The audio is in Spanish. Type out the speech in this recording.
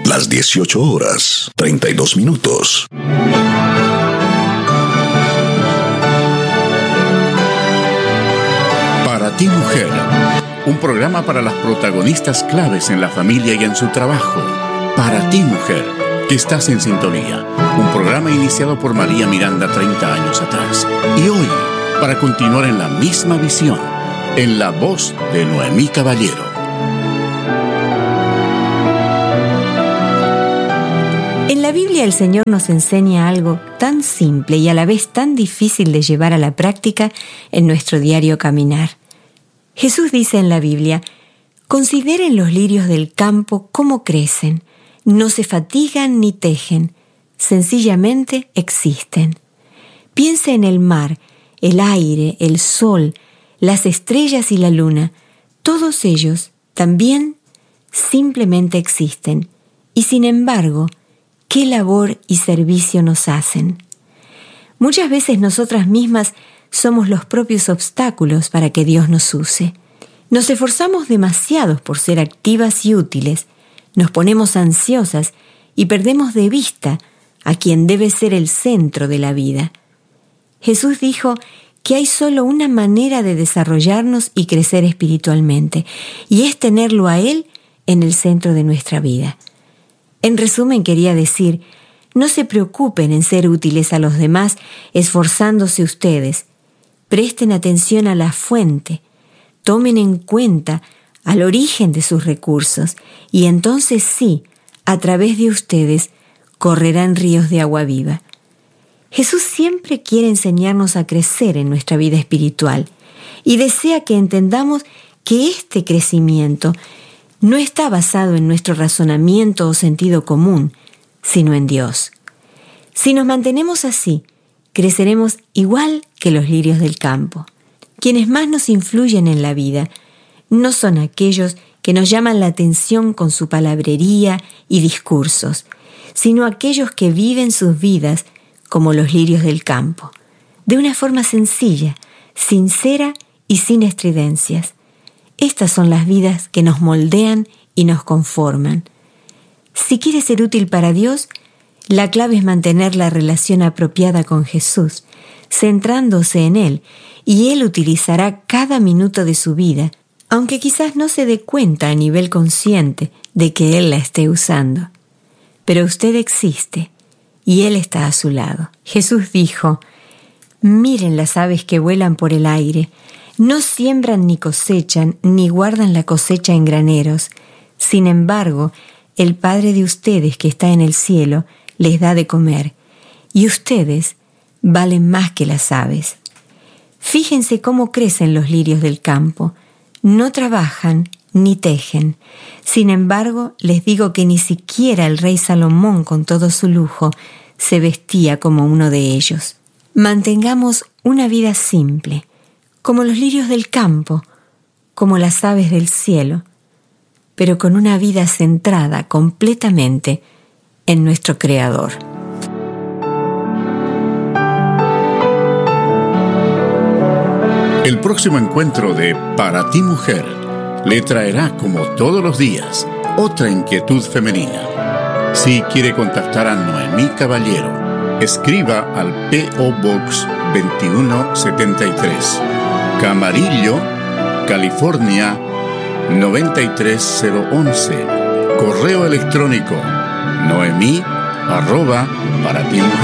Las 18:32. Para ti, mujer, un programa para las protagonistas claves en la familia y en su trabajo. Para ti, mujer, que estás en sintonía. Un programa iniciado por María Miranda 30 años atrás. Y hoy, para continuar en la misma visión, en la voz de Noemí Caballero. En la Biblia el Señor nos enseña algo tan simple y a la vez tan difícil de llevar a la práctica en nuestro diario caminar. Jesús dice en la Biblia: consideren los lirios del campo cómo crecen, no se fatigan ni tejen, sencillamente existen. Piense en el mar, el aire, el sol, las estrellas y la luna. Todos ellos también simplemente existen. Y sin embargo, ¿qué labor y servicio nos hacen? Muchas veces nosotras mismas somos los propios obstáculos para que Dios nos use. Nos esforzamos demasiado por ser activas y útiles, nos ponemos ansiosas y perdemos de vista a quien debe ser el centro de la vida. Jesús dijo que hay solo una manera de desarrollarnos y crecer espiritualmente, y es tenerlo a Él en el centro de nuestra vida. En resumen, quería decir, no se preocupen en ser útiles a los demás esforzándose ustedes. Presten atención a la fuente, tomen en cuenta al origen de sus recursos, y entonces sí, a través de ustedes correrán ríos de agua viva. Jesús siempre quiere enseñarnos a crecer en nuestra vida espiritual y desea que entendamos que este crecimiento no está basado en nuestro razonamiento o sentido común, sino en Dios. Si nos mantenemos así, creceremos igual que los lirios del campo. Quienes más nos influyen en la vida no son aquellos que nos llaman la atención con su palabrería y discursos, sino aquellos que viven sus vidas como los lirios del campo, de una forma sencilla, sincera y sin estridencias. Estas son las vidas que nos moldean y nos conforman. Si quieres ser útil para Dios, la clave es mantener la relación apropiada con Jesús, centrándose en Él, y Él utilizará cada minuto de su vida, aunque quizás no se dé cuenta a nivel consciente de que Él la esté usando. Pero usted existe, y Él está a su lado. Jesús dijo: miren las aves que vuelan por el aire, no siembran ni cosechan, ni guardan la cosecha en graneros. Sin embargo, el Padre de ustedes que está en el cielo les da de comer, y ustedes valen más que las aves. Fíjense cómo crecen los lirios del campo. No trabajan ni tejen. Sin embargo, les digo que ni siquiera el rey Salomón, con todo su lujo, se vestía como uno de ellos. Mantengamos una vida simple, como los lirios del campo, como las aves del cielo, pero con una vida centrada completamente en nuestro Creador. El próximo encuentro de Para ti, mujer, le traerá, como todos los días, otra inquietud femenina. Si quiere contactar a Noemí Caballero, escriba al P.O. Box 2173, Camarillo, California 93011. Correo electrónico noemi@paratimujer.com.